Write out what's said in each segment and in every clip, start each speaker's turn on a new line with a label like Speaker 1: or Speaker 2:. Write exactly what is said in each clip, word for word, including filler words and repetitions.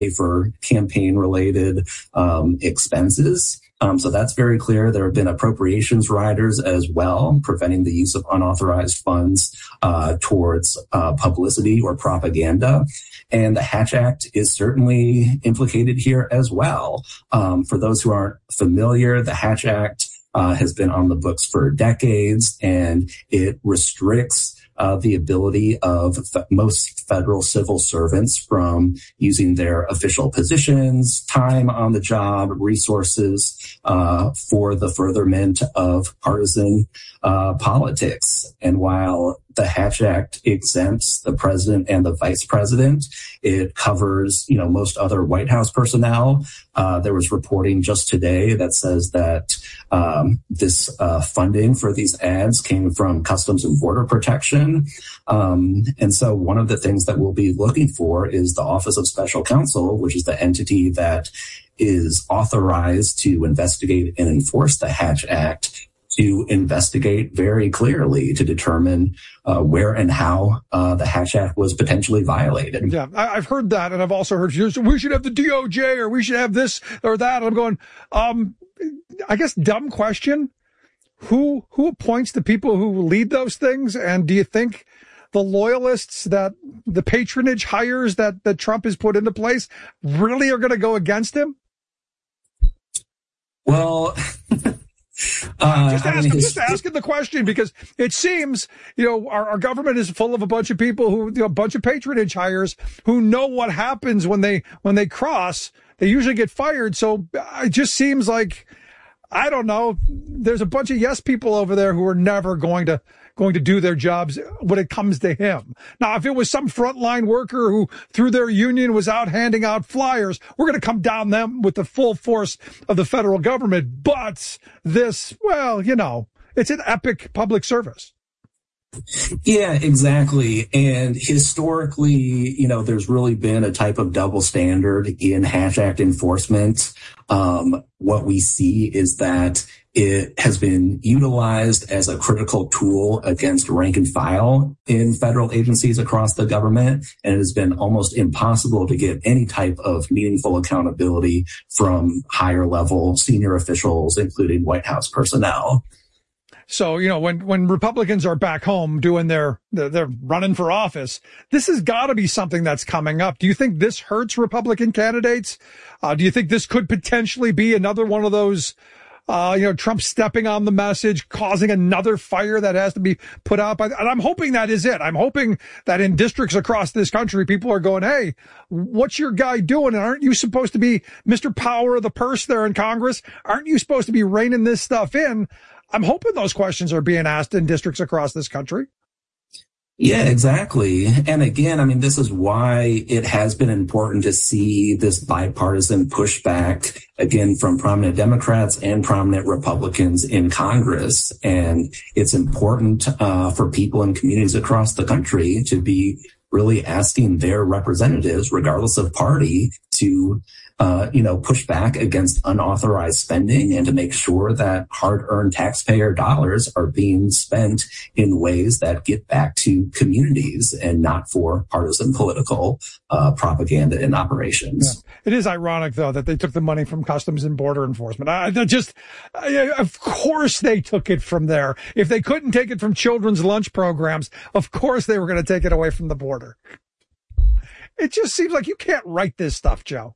Speaker 1: for campaign-related um, expenses. Um, so that's very clear. There have been appropriations riders as well, preventing the use of unauthorized funds uh, towards uh, publicity or propaganda. And the Hatch Act is certainly implicated here as well. Um, for those who aren't familiar, the Hatch Act uh, has been on the books for decades, and it restricts Uh, the ability of f- most federal civil servants from using their official positions, time on the job, resources uh, for the furtherment of partisan uh, politics. And while the Hatch Act exempts the president and the vice president, it covers, you know, most other White House personnel. Uh, there was reporting just today that says that um, this uh, funding for these ads came from Customs and Border Protection. Um, and so one of the things that we'll be looking for is the Office of Special Counsel, which is the entity that is authorized to investigate and enforce the Hatch Act, to investigate very clearly to determine uh, where and how uh, the Hatch Act was potentially violated.
Speaker 2: Yeah, I, I've heard that, and I've also heard we should have the D O J or we should have this or that. And I'm going, um, I guess, dumb question. Who who appoints the people who lead those things? And do you think the loyalists that the patronage hires that, that Trump has put into place really are going to go against him?
Speaker 1: Well,
Speaker 2: Uh, just, ask, I mean, his, just asking the question, because it seems, you know, our, our government is full of a bunch of people who, you know, a bunch of patronage hires who know what happens when they, when they cross. They usually get fired. So it just seems like, I don't know, there's a bunch of yes people over there who are never going to, going to do their jobs when it comes to him. Now, if it was some frontline worker who through their union was out handing out flyers, we're going to come down them with the full force of the federal government. But this, well, you know, it's an epic public service.
Speaker 1: Yeah, exactly. And historically, you know, there's really been a type of double standard in Hatch Act enforcement. Um, what we see is that it has been utilized as a critical tool against rank and file in federal agencies across the government, and it has been almost impossible to get any type of meaningful accountability from higher level senior officials, including White House personnel.
Speaker 2: So, you know, when, when Republicans are back home doing their, their, their running for office, this has got to be something that's coming up. Do you think this hurts Republican candidates? Uh, do you think this could potentially be another one of those, uh, you know, Trump stepping on the message, causing another fire that has to be put out by, and I'm hoping that is it. I'm hoping that in districts across this country, people are going, hey, what's your guy doing? And aren't you supposed to be Mister Power of the Purse there in Congress? Aren't you supposed to be reining this stuff in? I'm hoping those questions are being asked in districts across this country.
Speaker 1: Yeah, exactly. And again, I mean, this is why it has been important to see this bipartisan pushback, again, from prominent Democrats and prominent Republicans in Congress. And it's important uh, for people in communities across the country to be really asking their representatives, regardless of party, to Uh, you know, push back against unauthorized spending and to make sure that hard-earned taxpayer dollars are being spent in ways that get back to communities and not for partisan political uh, propaganda and operations.
Speaker 2: Yeah. It is ironic, though, that they took the money from Customs and Border Enforcement. I, I just, I, of course they took it from there. If they couldn't take it from children's lunch programs, of course they were going to take it away from the border. It just seems like you can't write this stuff, Joe.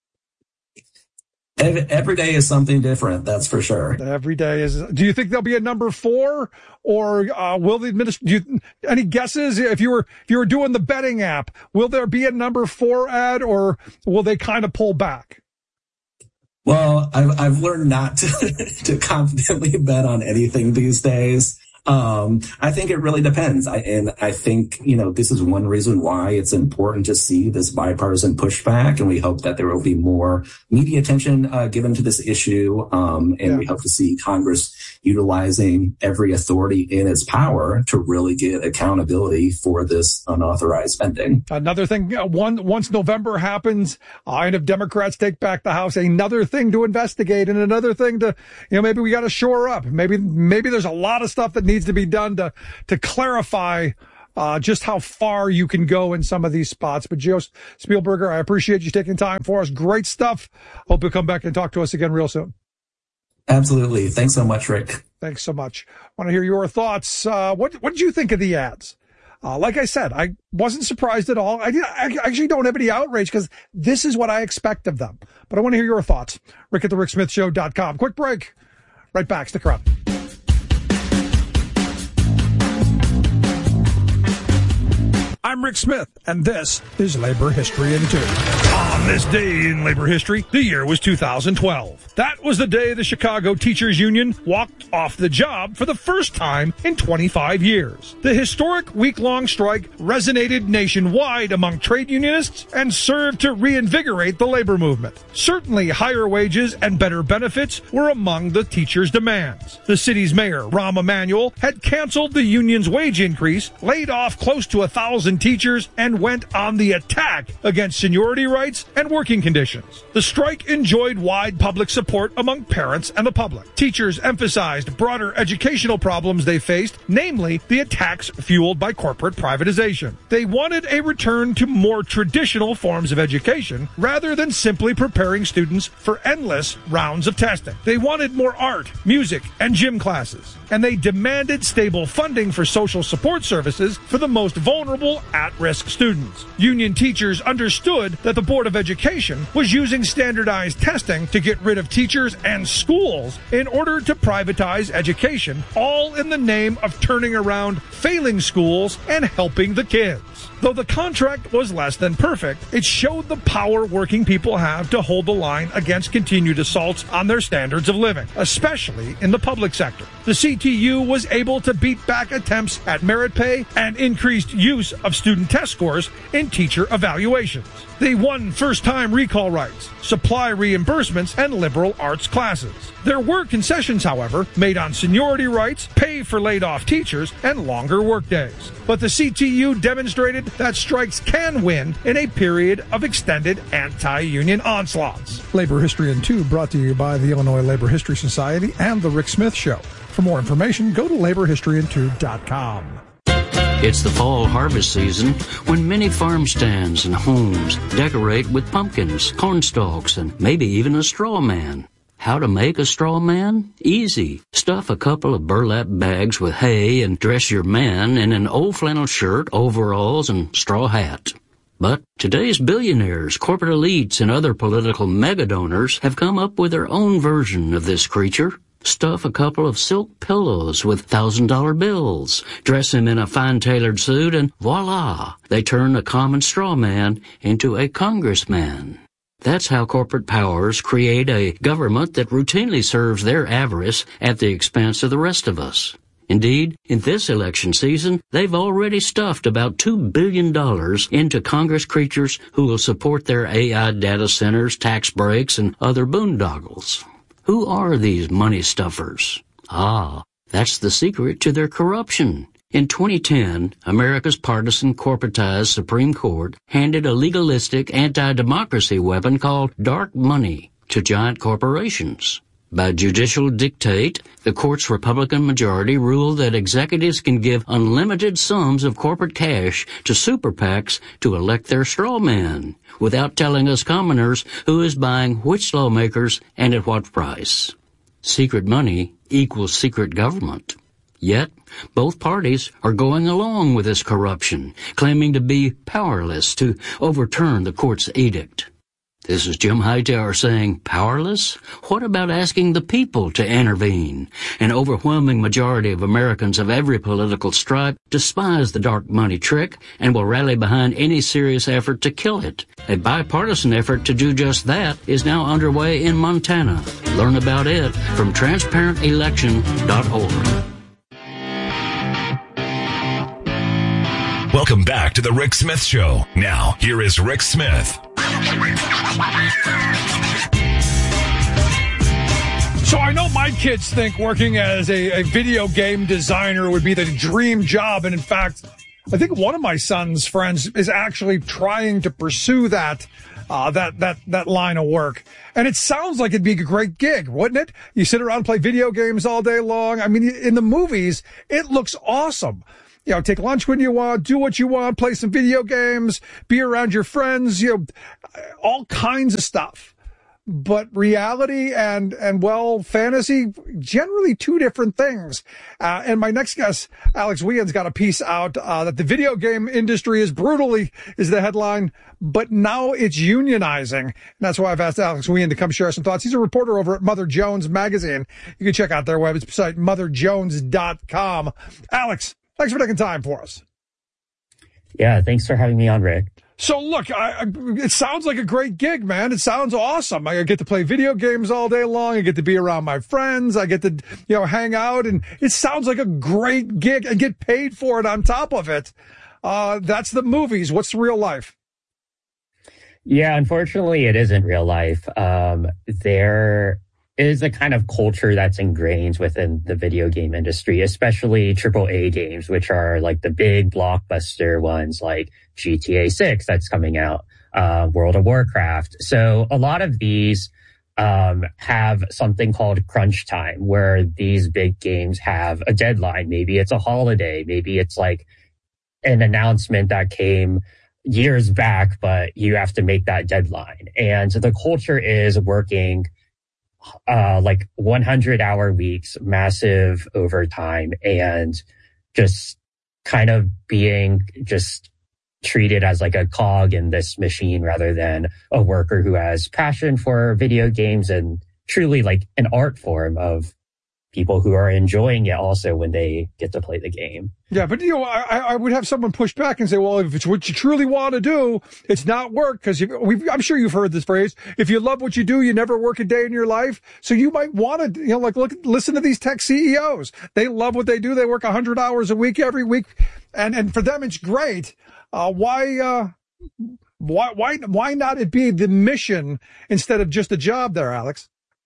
Speaker 1: Every day is something different, that's for sure.
Speaker 2: Every day is. Do you think there'll be a number four, or uh, will the administration? Any guesses? If you were if you were doing the betting app, will there be a number four ad, or will they kind of pull back?
Speaker 1: Well, I've I've learned not to to confidently bet on anything these days. Um, I think it really depends. I, and I think, you know, this is one reason why it's important to see this bipartisan pushback. And we hope that there will be more media attention uh, given to this issue. Um, and yeah. we hope to see Congress utilizing every authority in its power to really get accountability for this unauthorized spending.
Speaker 2: Another thing, uh, one, once November happens, uh, and if Democrats take back the House, another thing to investigate and another thing to, you know, maybe we got to shore up. Maybe, maybe there's a lot of stuff that needs to be done to, to clarify uh, just how far you can go in some of these spots. But Joe Spielberger, I appreciate you taking time for us. Great stuff. Hope you'll come back and talk to us again real soon.
Speaker 1: Absolutely. Thanks so much, Rick.
Speaker 2: Thanks so much. I want to hear your thoughts. Uh, what, what did you think of the ads? Uh, like I said, I wasn't surprised at all. I, did, I actually don't have any outrage because this is what I expect of them. But I want to hear your thoughts. Rick at the Rick Smith Show dot com. Quick break. Right back. Stick around. I'm Rick Smith, and this is Labor History in Two. On this day in labor history, the year was two thousand twelve. That was the day the Chicago Teachers Union walked off the job for the first time in twenty-five years. The historic week-long strike resonated nationwide among trade unionists and served to reinvigorate the labor movement. Certainly, higher wages and better benefits were among the teachers' demands. The city's mayor, Rahm Emanuel, had canceled the union's wage increase, laid off close to a thousand teachers, and went on the attack against seniority rights and working conditions. The strike enjoyed wide public support among parents and the public. Teachers emphasized broader educational problems they faced, namely the attacks fueled by corporate privatization. They wanted a return to more traditional forms of education rather than simply preparing students for endless rounds of testing. They wanted more art, music, and gym classes, and they demanded stable funding for social support services for the most vulnerable at-risk students. Union teachers understood that the Board of Education was using standardized testing to get rid of teachers and schools in order to privatize education, all in the name of turning around failing schools and helping the kids. Though the contract was less than perfect, it showed the power working people have to hold the line against continued assaults on their standards of living, especially in the public sector. The C T U was able to beat back attempts at merit pay and increased use of student test scores in teacher evaluations. They won first-time recall rights, supply reimbursements, and liberal arts classes. There were concessions, however, made on seniority rights, pay for laid-off teachers, and longer workdays. But the C T U demonstrated that strikes can win in a period of extended anti-union onslaughts. Labor History in Two brought to you by the Illinois Labor History Society and The Rick Smith Show. For more information, go to labor history in two dot com.
Speaker 3: It's the fall harvest season when many farm stands and homes decorate with pumpkins, corn stalks, and maybe even a straw man. How to make a straw man? Easy. Stuff a couple of burlap bags with hay and dress your man in an old flannel shirt, overalls, and straw hat. But today's billionaires, corporate elites, and other political mega-donors have come up with their own version of this creature. Stuff a couple of silk pillows with thousand-dollar bills, dress him in a fine-tailored suit, and voila, they turn a common straw man into a congressman. That's how corporate powers create a government that routinely serves their avarice at the expense of the rest of us. Indeed, in this election season, they've already stuffed about two billion dollars into Congress creatures who will support their A I data centers, tax breaks, and other boondoggles. Who are these money stuffers? Ah, that's the secret to their corruption. In twenty ten, America's partisan corporatized Supreme Court handed a legalistic anti-democracy weapon called dark money to giant corporations. By judicial dictate, the court's Republican majority ruled that executives can give unlimited sums of corporate cash to super PACs to elect their straw man, without telling us commoners who is buying which lawmakers and at what price. Secret money equals secret government. Yet, both parties are going along with this corruption, claiming to be powerless to overturn the court's edict. This is Jim Hightower saying, powerless? What about asking the people to intervene? An overwhelming majority of Americans of every political stripe despise the dark money trick and will rally behind any serious effort to kill it. A bipartisan effort to do just that is now underway in Montana. Learn about it from transparent election dot org.
Speaker 4: Welcome back to the Rick Smith Show. Now, here is Rick Smith.
Speaker 2: So I know my kids think working as a, a video game designer would be the dream job. And in fact, I think one of my son's friends is actually trying to pursue that, uh, that, that, that line of work. And it sounds like it'd be a great gig, wouldn't it? You sit around and play video games all day long. I mean, in the movies, it looks awesome. you know, take lunch when you want, do what you want, play some video games, be around your friends, you know, all kinds of stuff. But reality and, and well, fantasy, generally two different things. Uh, and my next guest, Alex Wehan's got a piece out, uh, that the video game industry is brutally, is the headline, but now it's unionizing. And that's why I've asked Alex Wehan to come share some thoughts. He's a reporter over at Mother Jones Magazine. You can check out their website, mother jones dot com. Alex, thanks for taking time for us.
Speaker 5: Yeah, thanks for having me on, Rick.
Speaker 2: So look, I, I, it sounds like a great gig, man. It sounds awesome. I get to play video games all day long. I get to be around my friends. I get to, you know, hang out, and it sounds like a great gig and get paid for it on top of it. Uh, that's the movies. What's the real life?
Speaker 5: Yeah, unfortunately, it isn't real life. Um, there is a kind of culture that's ingrained within the video game industry, especially triple A games, which are like the big blockbuster ones like G T A six that's coming out, uh, World of Warcraft. So a lot of these um, have something called crunch time, where these big games have a deadline. Maybe it's a holiday. Maybe it's like an announcement that came years back, but you have to make that deadline. And the culture is working uh, like one hundred hour weeks, massive overtime, and just kind of being just treated as like a cog in this machine rather than a worker who has passion for video games and truly like an art form of people who are enjoying it also when they get to play the game.
Speaker 2: Yeah, but, you know, I, I would have someone push back and say, well, if it's what you truly want to do, it's not work. Because I'm sure you've heard this phrase. If you love what you do, you never work a day in your life. So you might want to, you know, like, look, listen to these tech C E Os. They love what they do. They work one hundred hours a week every week. And, and for them, it's great. Uh, why, uh, why, why, why not it be the mission instead of just a job there, Alex?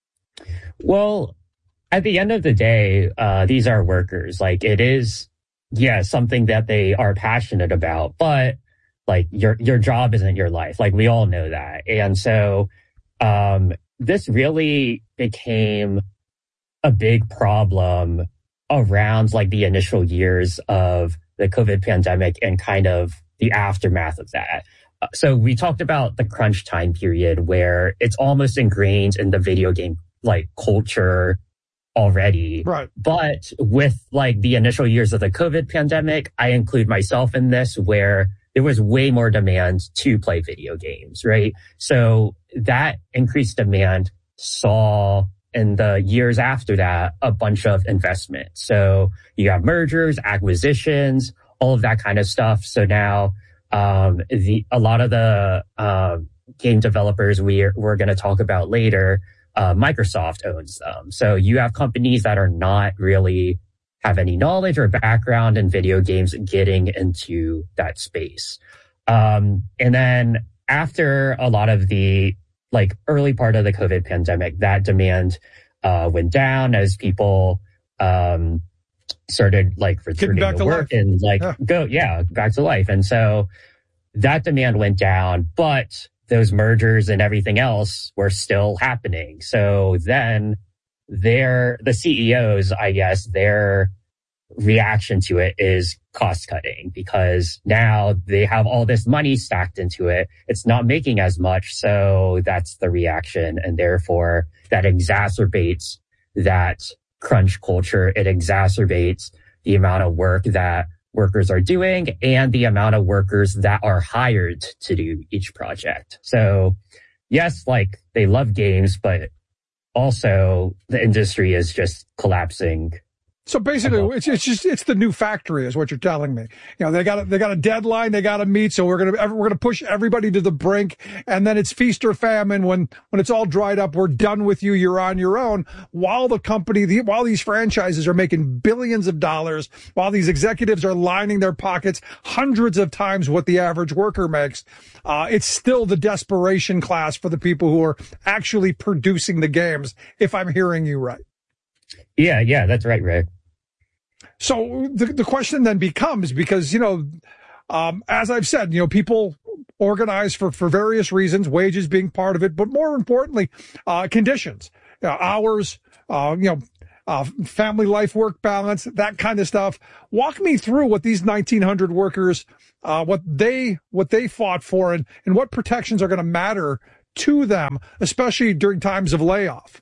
Speaker 5: Well, at the end of the day, uh, these are workers. Like, it is, yeah, something that they are passionate about, but like your, your job isn't your life. Like, we all know that. And so, um, this really became a big problem around like the initial years of the COVID pandemic and kind of the aftermath of that. Uh, so we talked about the crunch time period where it's almost ingrained in the video game like culture already.
Speaker 2: Right.
Speaker 5: But with like the initial years of the COVID pandemic, I include myself in this, where there was way more demand to play video games, right? So that increased demand saw in the years after that a bunch of investment. So you have mergers, acquisitions, all of that kind of stuff. So now um the a lot of the uh, game developers we're we're going to talk about later, Uh, Microsoft owns them. So you have companies that are not really have any knowledge or background in video games getting into that space. Um, and then after a lot of the like early part of the COVID pandemic, that demand uh, went down as people um, started like returning to, to work life. and like yeah. go, yeah, back to life. And so that demand went down, but those mergers and everything else were still happening. So then their, the C E Os, I guess, their reaction to it is cost cutting, because now they have all this money stacked into it. It's not making as much. So that's the reaction. And therefore that exacerbates that crunch culture. It exacerbates the amount of work that workers are doing and the amount of workers that are hired to do each project. So yes, like they love games, but also the industry is just collapsing.
Speaker 2: So basically, it's it's just it's the new factory, is what you're telling me. You know, they got a, they got a deadline they got to meet, so we're gonna we're gonna push everybody to the brink, and then it's feast or famine. When when it's all dried up, we're done with you. You're on your own. While the company, the, while these franchises are making billions of dollars, while these executives are lining their pockets hundreds of times what the average worker makes, uh, it's still the desperation class for the people who are actually producing the games. If I'm hearing you right.
Speaker 5: Yeah, yeah, that's right, Rick.
Speaker 2: So the the question then becomes, because, you know, um, as I've said, you know, people organize for, for various reasons, wages being part of it, but more importantly, uh, conditions, you know, hours, uh, you know, uh, family life work balance, that kind of stuff. Walk me through what these nineteen hundred workers, uh, what they, what they fought for and, and what protections are going to matter to them, especially during times of layoff.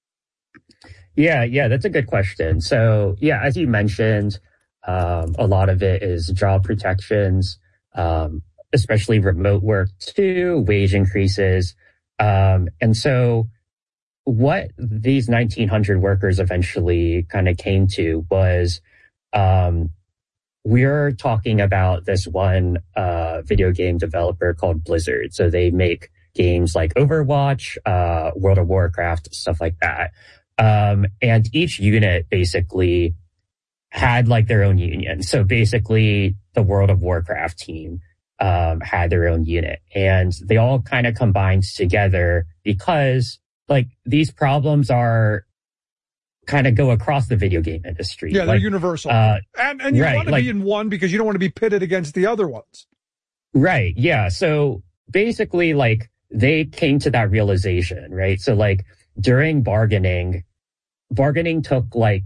Speaker 5: Yeah, yeah, that's a good question. So, yeah, as you mentioned, um, a lot of it is job protections, um, especially remote work too, wage increases. Um, and so what these nineteen hundred workers eventually kind of came to was, um, we're talking about this one, uh, video game developer called Blizzard. So they make games like Overwatch, uh, World of Warcraft, stuff like that. Um, and each unit basically had like their own union. So basically the World of Warcraft team, um, had their own unit, and they all kind of combined together because like these problems are kind of go across the video game industry.
Speaker 2: Yeah, they're
Speaker 5: like,
Speaker 2: universal.
Speaker 5: Uh,
Speaker 2: and, and you
Speaker 5: right,
Speaker 2: want to
Speaker 5: like,
Speaker 2: be in one because you don't want to be pitted against the other ones.
Speaker 5: Right. Yeah. So basically like they came to that realization, right? So like during bargaining, bargaining took like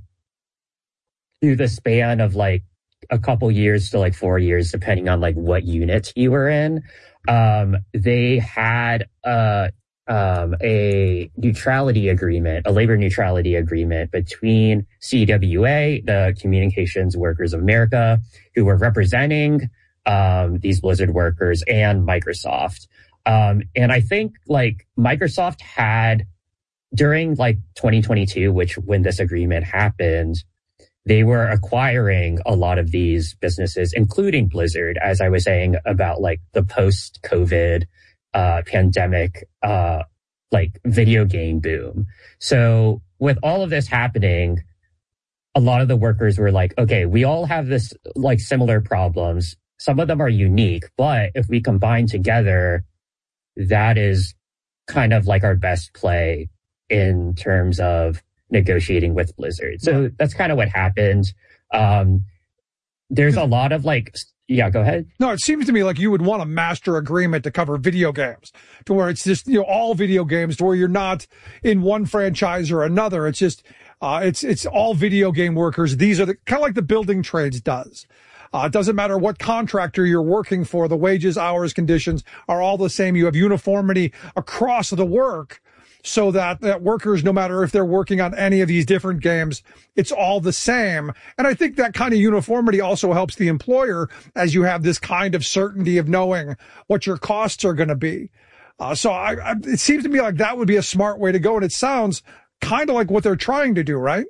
Speaker 5: through the span of like a couple years to like four years, depending on like what unit you were in. Um, they had a, um, a neutrality agreement, a labor neutrality agreement between C W A, the Communications Workers of America, who were representing, um, these Blizzard workers, and Microsoft. Um, and I think like Microsoft had during like twenty twenty-two, which when this agreement happened, they were acquiring a lot of these businesses, including Blizzard, as I was saying about like the post-COVID uh, pandemic, uh, like video game boom. So with all of this happening, a lot of the workers were like, okay, we all have this like similar problems. Some of them are unique, but if we combine together, that is kind of like our best play in terms of negotiating with Blizzard. So that's kind of what happened. Um, there's a lot of like, yeah, go ahead.
Speaker 2: No, it seems to me like you would want a master agreement to cover video games, to where it's just, you know, all video games, to where you're not in one franchise or another. It's just, uh, it's, it's all video game workers. These are the kind of like the building trades does. Uh, it doesn't matter what contractor you're working for. The wages, hours, conditions are all the same. You have uniformity across the work, so that, that workers, no matter if they're working on any of these different games, it's all the same. And I think that kind of uniformity also helps the employer, as you have this kind of certainty of knowing what your costs are going to be. Uh, so I, I, it seems to me like that would be a smart way to go. And it sounds kind of like what they're trying to do, right?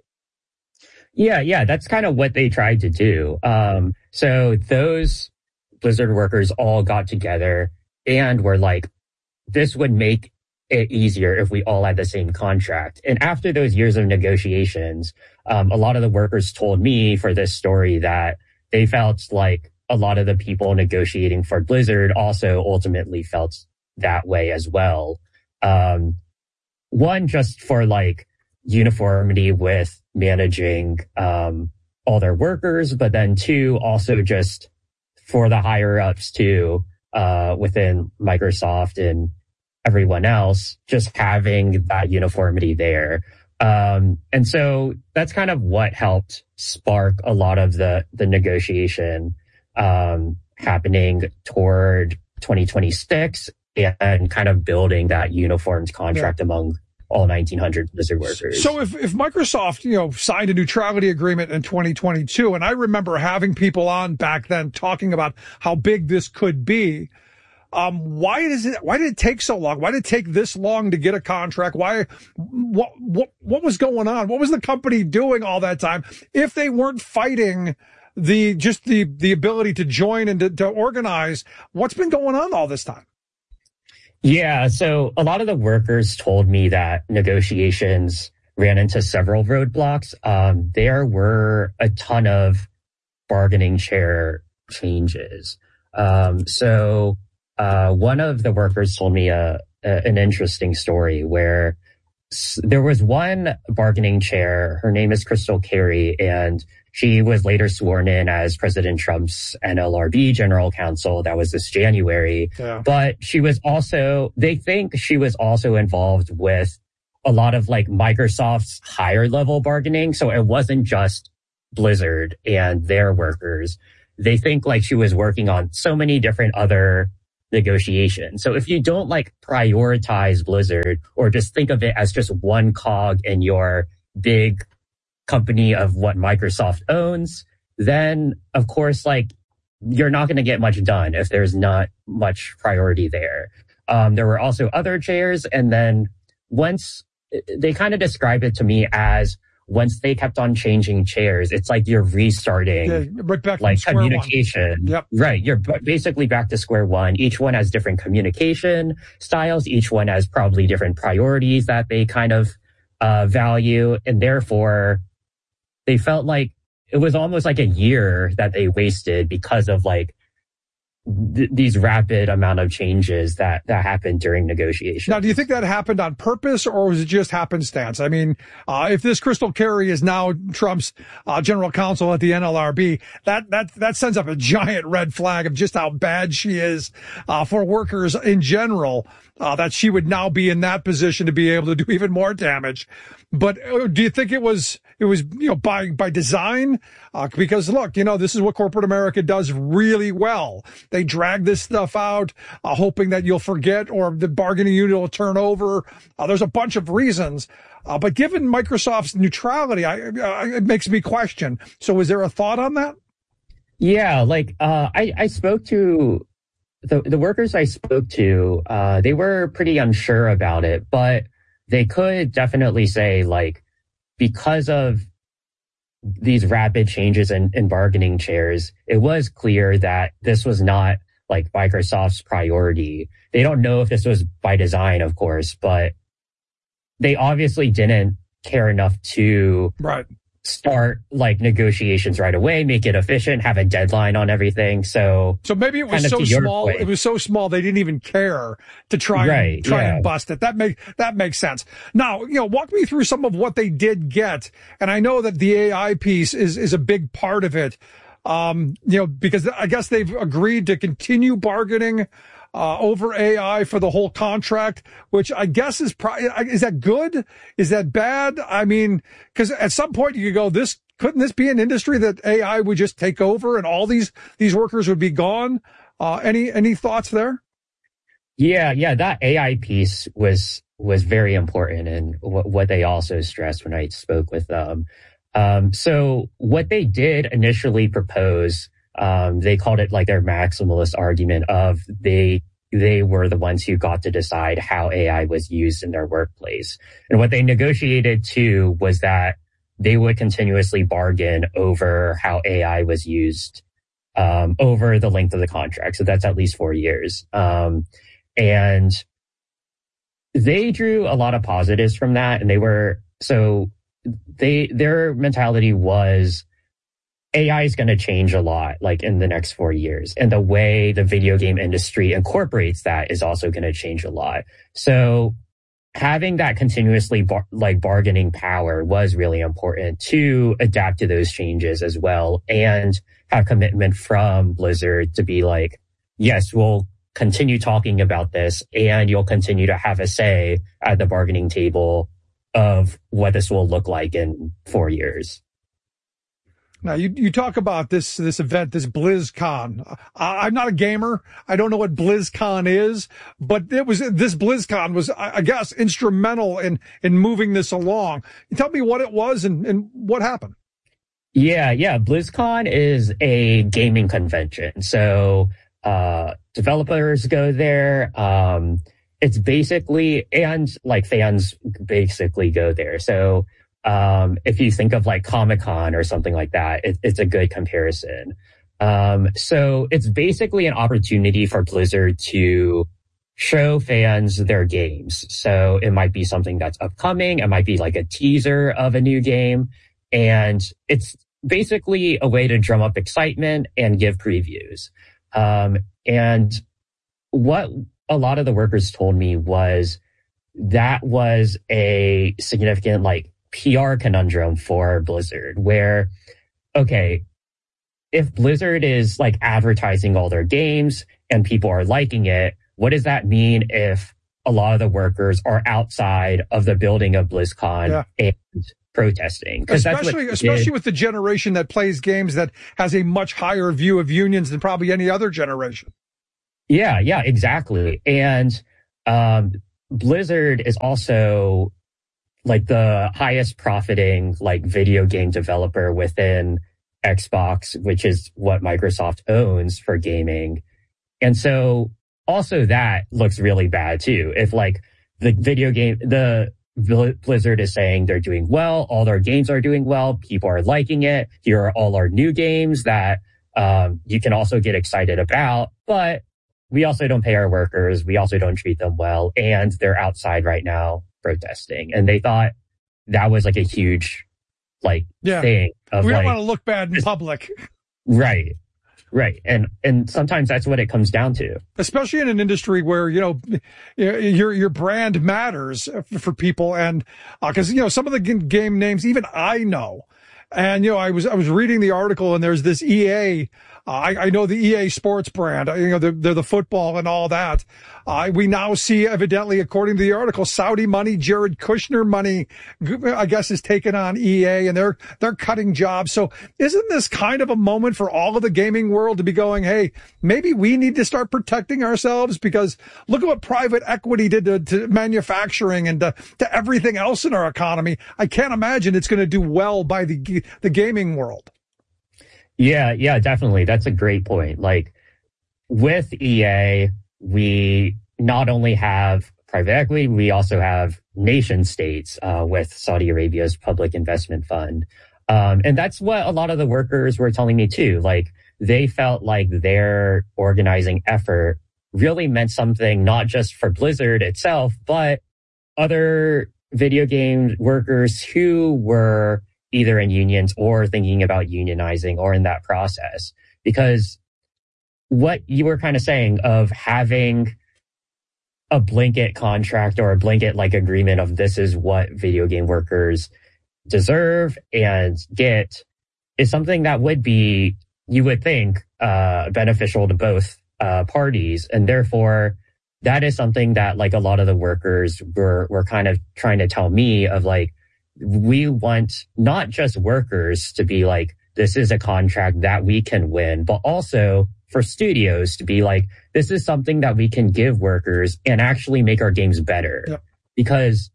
Speaker 5: Yeah, yeah, that's kind of what they tried to do. Um, so those Blizzard workers all got together and were like, this would make it easier if we all had the same contract. And after those years of negotiations, um, a lot of the workers told me for this story that they felt like a lot of the people negotiating for Blizzard also ultimately felt that way as well. Um, one, just for like uniformity with managing um, all their workers, but then two, also just for the higher ups too, uh, within Microsoft and everyone else, just having that uniformity there. Um, and so that's kind of what helped spark a lot of the, the negotiation, um, happening toward twenty twenty-six and kind of building that uniformed contract yeah. among all nineteen hundred Blizzard workers.
Speaker 2: So if, if Microsoft, you know, signed a neutrality agreement in twenty twenty-two, and I remember having people on back then talking about how big this could be, Um, why is it, why did it take so long? Why did it take this long to get a contract? Why, what, what, what was going on? What was the company doing all that time? If they weren't fighting the, just the, the ability to join and to, to organize, what's been going on all this time?
Speaker 5: Yeah. So a lot of the workers told me that negotiations ran into several roadblocks. Um, there were a ton of bargaining chair changes. Um, so, Uh, one of the workers told me a, a, an interesting story where s- there was one bargaining chair. Her name is Crystal Carey, and she was later sworn in as President Trump's N L R B general counsel. That was this January. Yeah. But she was also, they think she was also involved with a lot of like Microsoft's higher level bargaining. So it wasn't just Blizzard and their workers. They think like she was working on so many different other negotiations. So if you don't like prioritize Blizzard or just think of it as just one cog in your big company of what Microsoft owns, then of course, like you're not going to get much done if there's not much priority there. Um, there were also other chairs. And then once they kind of describe it to me as once they kept on changing chairs, it's like you're restarting
Speaker 2: yeah, right back
Speaker 5: like
Speaker 2: to
Speaker 5: communication.
Speaker 2: Yep.
Speaker 5: Right. You're basically back to square one. Each one has different communication styles. Each one has probably different priorities that they kind of uh, value. And therefore, they felt like it was almost like a year that they wasted because of like th- these rapid amount of changes that, that happened during negotiations.
Speaker 2: Now, do you think that happened on purpose or was it just happenstance? I mean, uh, if this Crystal Carey is now Trump's uh, general counsel at the N L R B, that, that, that sends up a giant red flag of just how bad she is uh, for workers in general, uh, that she would now be in that position to be able to do even more damage. But uh, do you think it was, it was, you know, by, by design? Uh, because look, you know, this is what corporate America does really well. They drag this stuff out, uh, hoping that you'll forget or the bargaining unit will turn over. Uh, there's a bunch of reasons. Uh, but given Microsoft's neutrality, I, uh, it makes me question. So is there a thought on that?
Speaker 5: Yeah, like, uh, I, I spoke to the, the workers I spoke to, uh, they were pretty unsure about it, but they could definitely say, like, because of these rapid changes in, in bargaining chairs, it was clear that this was not like Microsoft's priority. They don't know if this was by design, of course, but they obviously didn't care enough to
Speaker 2: right.
Speaker 5: start like negotiations right away, make it efficient, have a deadline on everything. So,
Speaker 2: so maybe it was so small. It was so small they didn't even care to try
Speaker 5: right,
Speaker 2: and try
Speaker 5: yeah.
Speaker 2: and bust it. That make that makes sense. Now, you know, walk me through some of what they did get, and I know that the A I piece is is a big part of it. Um, you know, because I guess they've agreed to continue bargaining uh over A I for the whole contract, which I guess is probably, is that good? Is that bad? I mean, because at some point you could go, this couldn't this be an industry that A I would just take over and all these these workers would be gone? Uh, any any thoughts there?
Speaker 5: Yeah, yeah, that A I piece was was very important, and what, what they also stressed when I spoke with them. Um, so what they did initially propose, um, they called it like their maximalist argument of they, they were the ones who got to decide how A I was used in their workplace. And what they negotiated too was that they would continuously bargain over how A I was used, um, over the length of the contract. So that's at least four years. Um, and they drew a lot of positives from that. And they were, so they, their mentality was A I is going to change a lot, like in the next four years. And the way the video game industry incorporates that is also going to change a lot. So having that continuously bar- like bargaining power was really important to adapt to those changes as well, and have commitment from Blizzard to be like, yes, we'll continue talking about this and you'll continue to have a say at the bargaining table of what this will look like in four years.
Speaker 2: Now, you, you talk about this, this event, this BlizzCon. I, I'm not a gamer. I don't know what BlizzCon is, but it was, this BlizzCon was, I, I guess, instrumental in, in moving this along. You tell me what it was and, and what happened.
Speaker 5: Yeah, yeah. BlizzCon is a gaming convention. So, uh, developers go there. Um, it's basically, and like fans basically go there. So, Um, if you think of like Comic-Con or something like that, it, it's a good comparison. Um, so it's basically an opportunity for Blizzard to show fans their games. So it might be something that's upcoming. It might be like a teaser of a new game. And it's basically a way to drum up excitement and give previews. Um, and what a lot of the workers told me was that was a significant like P R conundrum for Blizzard, where, okay, if Blizzard is like advertising all their games and people are liking it, what does that mean if a lot of the workers are outside of the building of BlizzCon yeah. and protesting.
Speaker 2: Especially, especially with the generation that plays games that has a much higher view of unions than probably any other generation.
Speaker 5: Yeah, yeah, exactly. And um, Blizzard is also like the highest profiting like video game developer within Xbox, which is what Microsoft owns for gaming. And so also that looks really bad too. If like the video game, the Blizzard is saying they're doing well, all their games are doing well, people are liking it. Here are all our new games that um, you can also get excited about, but we also don't pay our workers. We also don't treat them well. And they're outside right now protesting. And they thought that was like a huge like
Speaker 2: yeah.
Speaker 5: thing. Of
Speaker 2: we don't
Speaker 5: like,
Speaker 2: want to look bad in public.
Speaker 5: Right. Right. And, and sometimes that's what it comes down to.
Speaker 2: Especially in an industry where, you know, your, your brand matters for people. And, uh, cause, you know, some of the game names, even I know. And, you know, I was, I was reading the article and there's this E A. Uh, I, I know the E A Sports brand, you know, they're, they're the football and all that. Uh, we now see, evidently, according to the article, Saudi money, Jared Kushner money, I guess, is taken on E A, and they're they're cutting jobs. So isn't this kind of a moment for all of the gaming world to be going, hey, maybe we need to start protecting ourselves? Because look at what private equity did to, to manufacturing and to, to everything else in our economy. I can't imagine it's going to do well by the the gaming world.
Speaker 5: Yeah, yeah, definitely. That's a great point. Like with E A, we not only have private equity, we also have nation states uh, with Saudi Arabia's Public Investment Fund. Um, and that's what a lot of the workers were telling me too. Like they felt like their organizing effort really meant something, not just for Blizzard itself, but other video game workers who were either in unions or thinking about unionizing or in that process. Because what you were kind of saying of having a blanket contract or a blanket like agreement of this is what video game workers deserve and get is something that would be, you would think, uh, beneficial to both uh, parties. And therefore, that is something that like a lot of the workers were, were kind of trying to tell me of like, we want not just workers to be like, this is a contract that we can win, but also for studios to be like, this is something that we can give workers and actually make our games better. Yep. Because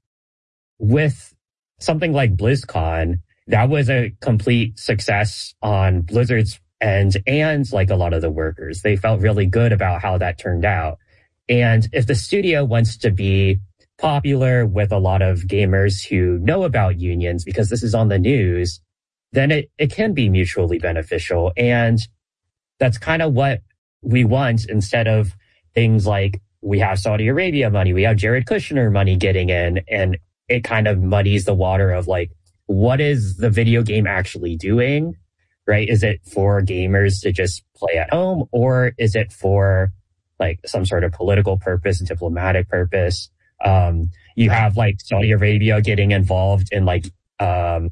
Speaker 5: with something like BlizzCon, that was a complete success on Blizzard's end and like a lot of the workers. They felt really good about how that turned out. And if the studio wants to be popular with a lot of gamers who know about unions because this is on the news, then it, it can be mutually beneficial. And that's kind of what we want instead of things like we have Saudi Arabia money, we have Jared Kushner money getting in, and it kind of muddies the water of like, what is the video game actually doing, right? Is it for gamers to just play at home, or is it for like some sort of political purpose, diplomatic purpose? Um, you have like Saudi Arabia getting involved in like, um,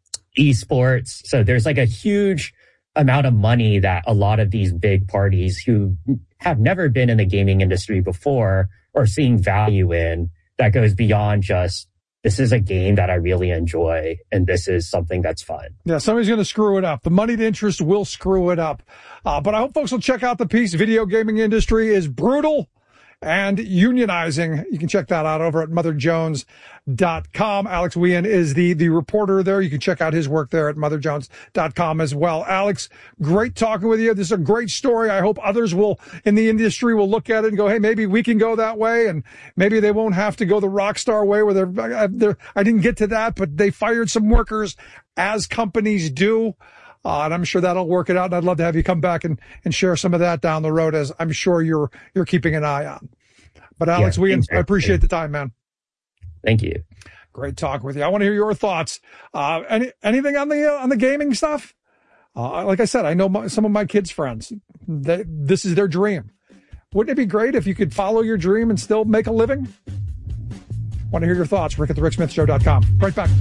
Speaker 5: esports. So there's like a huge amount of money that a lot of these big parties who have never been in the gaming industry before are seeing value in that goes beyond just, this is a game that I really enjoy and this is something that's fun.
Speaker 2: Yeah, somebody's going to screw it up. The moneyed interest will screw it up. Uh, but I hope folks will check out the piece. Video gaming industry is brutal and unionizing. You can check that out over at mother jones dot com. Alex Wien is the, the reporter there. You can check out his work there at mother jones dot com as well. Alex, great talking with you. This is a great story. I hope others will in the industry will look at it and go, hey, maybe we can go that way. And maybe they won't have to go the Rockstar way where they're, they're I didn't get to that, but they fired some workers as companies do. Uh, and I'm sure that'll work it out. And I'd love to have you come back and, and share some of that down the road, as I'm sure you're, you're keeping an eye on. But Alex, yeah, we, I appreciate the time, man.
Speaker 5: Thank you.
Speaker 2: Great talk with you. I want to hear your thoughts. Uh, any, anything on the, uh, on the gaming stuff? Uh, like I said, I know my, some of my kids' friends, they, this is their dream. Wouldn't it be great if you could follow your dream and still make a living? Want to hear your thoughts? Rick at the rick smith show dot com. Right back.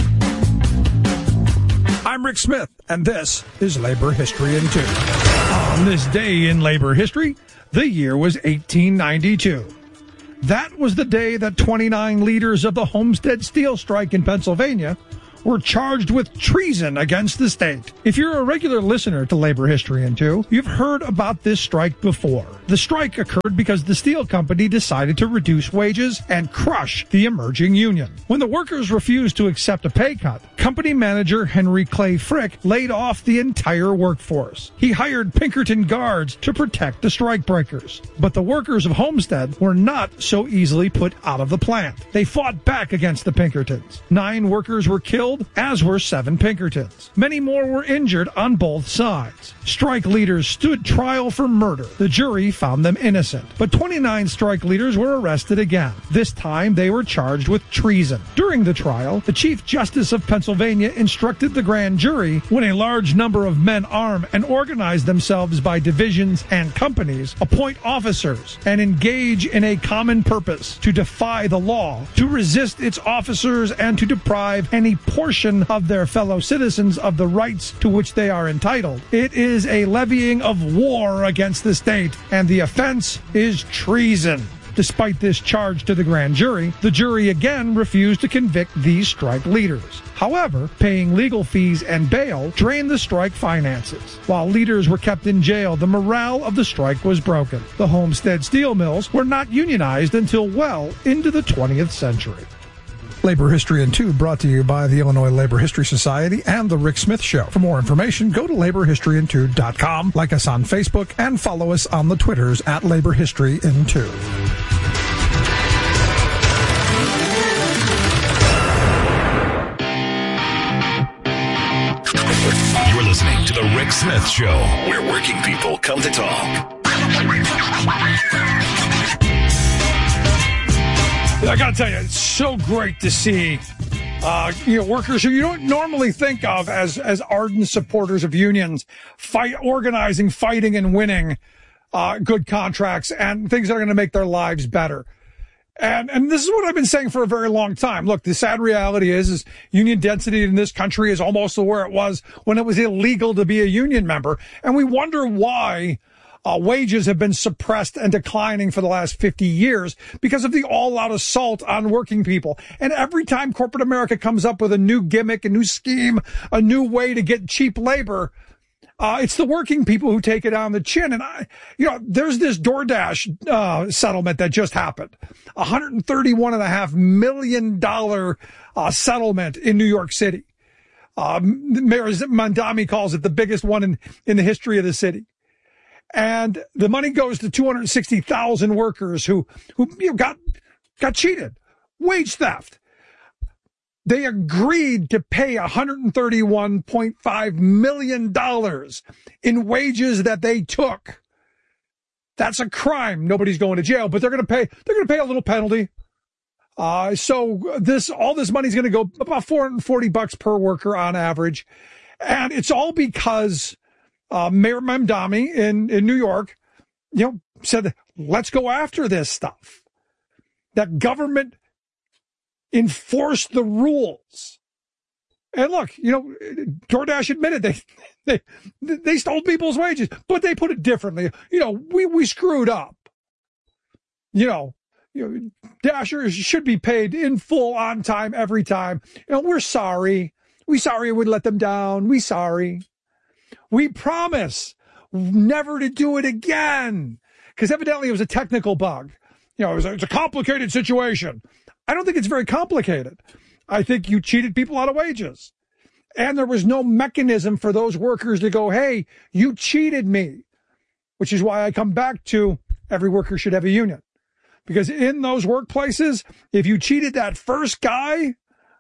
Speaker 2: I'm Rick Smith, and this is Labor History in Two. On this day in labor history, the year was eighteen ninety-two. That was the day that twenty-nine leaders of the Homestead Steel Strike in Pennsylvania were charged with treason against the state. If you're a regular listener to Labor History in Two, you've heard about this strike before. The strike occurred because the steel company decided to reduce wages and crush the emerging union. When the workers refused to accept a pay cut, company manager Henry Clay Frick laid off the entire workforce. He hired Pinkerton guards to protect the strikebreakers. But the workers of Homestead were not so easily put out of the plant. They fought back against the Pinkertons. Nine workers were killed, as were seven Pinkertons. Many more were injured on both sides. Strike leaders stood trial for murder. The jury found them innocent. But twenty-nine strike leaders were arrested again. This time they were charged with treason. During the trial, the Chief Justice of Pennsylvania instructed the grand jury, when a large number of men arm and organize themselves by divisions and companies, appoint officers, and engage in a common purpose to defy the law, to resist its officers, and to deprive any portion of their fellow citizens of the rights to which they are entitled. It is a levying of war against the state, and the offense is treason. Despite this charge to the grand jury, the jury again refused to convict these strike leaders. However, paying legal fees and bail drained the strike finances. While leaders were kept in jail, the morale of the strike was broken. The Homestead steel mills were not unionized until well into the twentieth century. Labor History in Two brought to you by the Illinois Labor History Society and The Rick Smith Show. For more information, go to labor history in two dot com, like us on Facebook, and follow us on the Twitters at Labor History in Two.
Speaker 4: You're listening to The Rick Smith Show, where working people come to talk.
Speaker 2: I gotta tell you, it's so great to see uh, you know, workers who you don't normally think of as as ardent supporters of unions, fight, organizing, fighting, and winning uh, good contracts and things that are going to make their lives better. And and this is what I've been saying for a very long time. Look, the sad reality is, is union density in this country is almost where it was when it was illegal to be a union member, and we wonder why. Uh, wages have been suppressed and declining for the last fifty years because of the all-out assault on working people. And every time corporate America comes up with a new gimmick, a new scheme, a new way to get cheap labor, uh, it's the working people who take it on the chin. And, I, you know, there's this DoorDash uh, settlement that just happened. one hundred thirty-one point five million dollars uh, settlement in New York City. Uh, Mayor Mamdani calls it the biggest one in, in the history of the city. And the money goes to two hundred sixty thousand workers who, who you know, got, got cheated. Wage theft. They agreed to pay one hundred thirty-one point five million dollars in wages that they took. That's a crime. Nobody's going to jail, but they're going to pay, they're going to pay a little penalty. Uh, so this, all this money is going to go about four hundred forty bucks per worker on average. And it's all because Uh, Mayor Mamdani in, in New York, you know, said, let's go after this stuff. That government enforced the rules. And look, you know, DoorDash admitted they, they, they stole people's wages, but they put it differently. You know, we, we screwed up. You know, you know, Dashers should be paid in full on time every time. You know, we're sorry. We sorry we let them down. We sorry. We promise never to do it again. Because evidently it was a technical bug. You know, it was a, it's a complicated situation. I don't think it's very complicated. I think you cheated people out of wages. And there was no mechanism for those workers to go, hey, you cheated me. Which is why I come back to every worker should have a union. Because in those workplaces, if you cheated that first guy,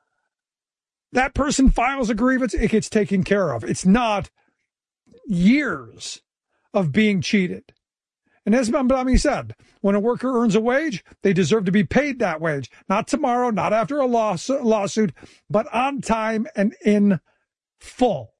Speaker 2: that person files a grievance, it gets taken care of. It's not years of being cheated. And as Mamdani said, when a worker earns a wage, they deserve to be paid that wage. Not tomorrow, not after a laws- lawsuit, but on time and in full.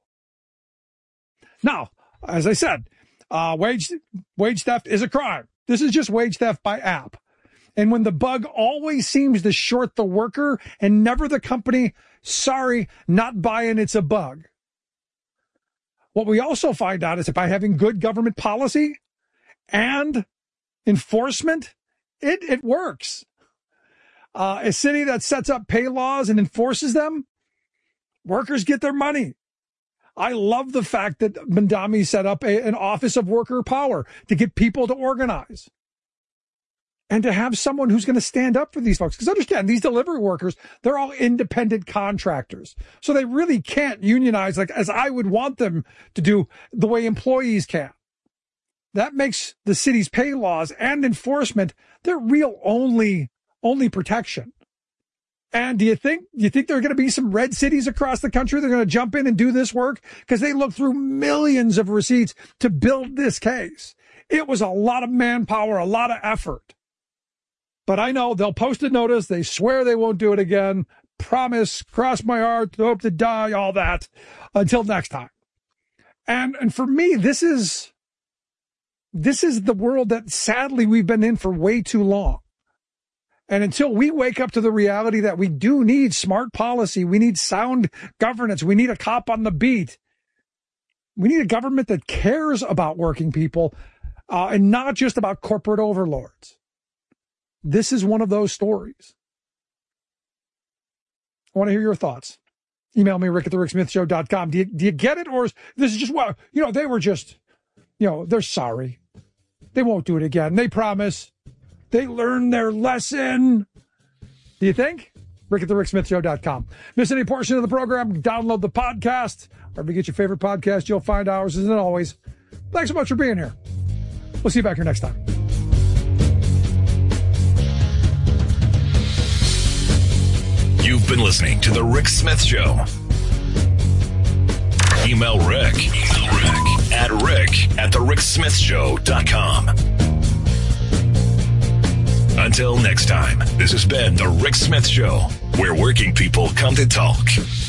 Speaker 2: Now, as I said, uh, wage, wage theft is a crime. This is just wage theft by app. And when the bug always seems to short the worker and never the company, sorry, not buying, it's a bug. What we also find out is that by having good government policy and enforcement, it, it works. Uh, a city that sets up pay laws and enforces them, workers get their money. I love the fact that Mamdani set up a, an office of worker power to get people to organize and to have someone who's going to stand up for these folks. Because understand, these delivery workers, they're all independent contractors. So they really can't unionize like as I would want them to do the way employees can. That makes the city's pay laws and enforcement their real only, only protection. And do you think, do you think there are going to be some red cities across the country that are going to jump in and do this work? Because they look through millions of receipts to build this case. It was a lot of manpower, a lot of effort. But I know they'll post a notice. They swear they won't do it again. Promise, cross my heart, hope to die, all that. Until next time. And and for me, this is this is the world that sadly we've been in for way too long. And until we wake up to the reality that we do need smart policy, we need sound governance, we need a cop on the beat, we need a government that cares about working people uh, and not just about corporate overlords. This is one of those stories. I want to hear your thoughts. Email me, rick at the rick smith show dot com. Do you, do you get it? Or is this is just, well, you know, they were just, you know, they're sorry. They won't do it again. They promise. They learned their lesson. Do you think? rick at the rick smith show dot com. Miss any portion of the program, download the podcast. Wherever you get your favorite podcast, you'll find ours. As always, thanks so much for being here. We'll see you back here next time.
Speaker 4: You've been listening to The Rick Smith Show. Email Rick, Email Rick at rick at the rick smith show dot com. Until next time, this has been The Rick Smith Show, where working people come to talk.